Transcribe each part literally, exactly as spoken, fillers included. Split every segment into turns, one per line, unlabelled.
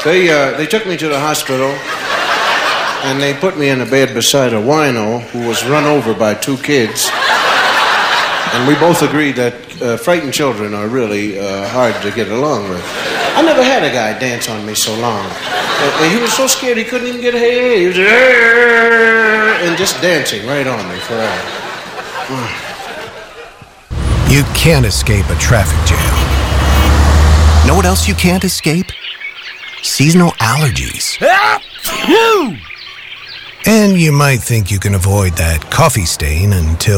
They, uh, they took me to the hospital, and they put me in a bed beside a wino who was run over by two kids. And we both agreed that uh, frightened children are really uh, hard to get along with. I never had a guy dance on me so long. Uh, he was so scared he couldn't even get hey. He was and just dancing right on me forever.
You can't escape a traffic jam. Know what else you can't escape? Seasonal allergies. And you might think you can avoid that coffee stain until...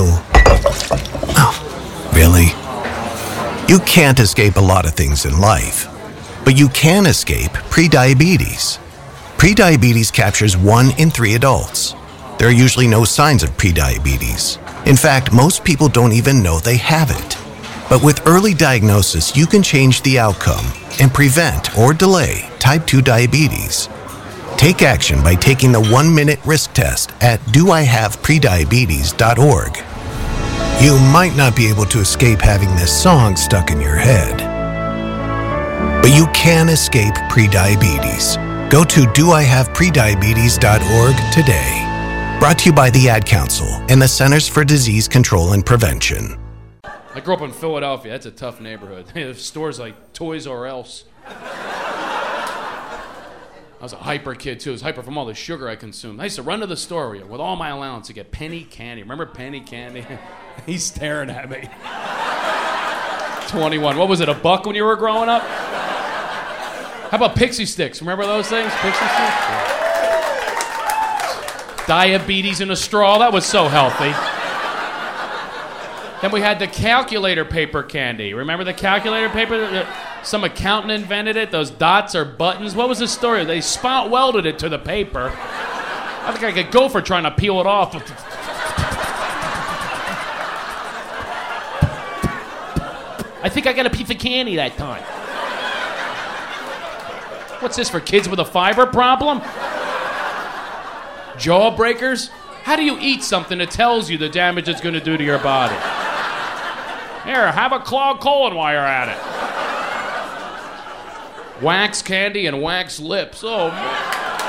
Oh, really? You can't escape a lot of things in life, but you can escape prediabetes. Prediabetes captures one in three adults. There are usually no signs of prediabetes. In fact, most people don't even know they have it. But with early diagnosis, you can change the outcome and prevent or delay type two diabetes. Take action by taking the one-minute risk test at do I have prediabetes dot org. You might not be able to escape having this song stuck in your head, but you can escape prediabetes. Go to do I have prediabetes dot org today. Brought to you by the Ad Council and the Centers for Disease Control and Prevention.
I grew up in Philadelphia. That's a tough neighborhood. They have stores like Toys R Us. I was a hyper kid, too. I was hyper from all the sugar I consumed. I used to run to the store with all my allowance to get penny candy. Remember penny candy? He's staring at me. twenty-one. What was it, a buck when you were growing up? How about Pixie Sticks? Remember those things? Pixie Sticks? Yeah. Diabetes in a straw. That was so healthy. Then we had the calculator paper candy. Remember the calculator paper? Some accountant invented it. Those dots are buttons. What was the story? They spot welded it to the paper. I think I could go for trying to peel it off. I think I got a piece of candy that time. What's this, for kids with a fiber problem? Jawbreakers? How do you eat something that tells you the damage it's going to do to your body? Here, have a clogged colon while you're at it. Wax candy and wax lips. Oh, man.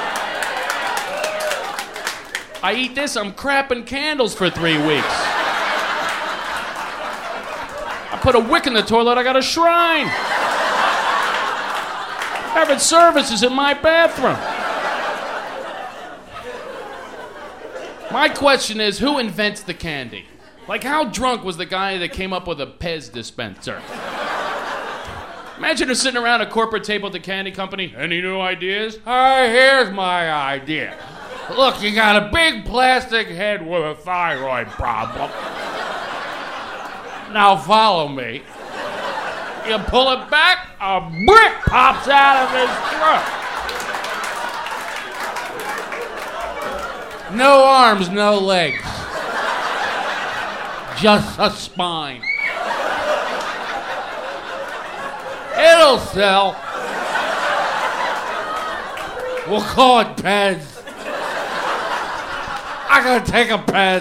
I eat this, I'm crapping candles for three weeks. I put a wick in the toilet, I got a shrine. Having services in my bathroom. My question is, who invents the candy? Like, how drunk was the guy that came up with a Pez dispenser? Imagine her sitting around a corporate table at the candy company. Any new ideas? Hey, here's my idea. Look, you got a big plastic head with a thyroid problem. Now follow me. You pull it back, a brick pops out of his throat. No arms, no legs. Just a spine. It'll sell. We'll call it Pez. I gotta take a Pez.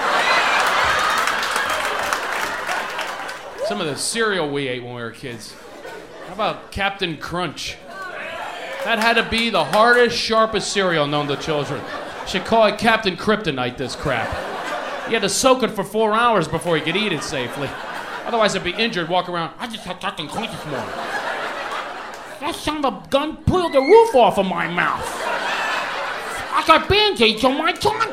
Some of the cereal we ate when we were kids. How about Captain Crunch? That had to be the hardest, sharpest cereal known to children. Should call it Captain Kryptonite, this crap. You had to soak it for four hours before you could eat it safely. Otherwise, I'd be injured, walk around. I just had Captain Crunch this morning. That son of a gun pulled the roof off of my mouth. I got band-aids on my tongue.